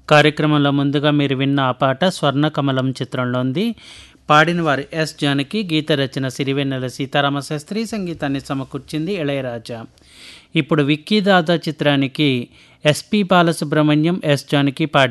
కార్యక్రమంలో ముందుగా మీరు విన్న ఆ పాట స్వర్ణకమలం చిత్రంలోంది. పాడిన వారు ఎస్ జానకి, గీత రచన సిరివెన్నెల సీతారామశాస్త్రి, సంగీతాన్ని సమకూర్చింది ఇళయరాజా. ఇప్పుడు విక్కీ దాదా చిత్రానికి ఎస్పి బాలసుబ్రహ్మణ్యం, ఎస్ జానకి పాడి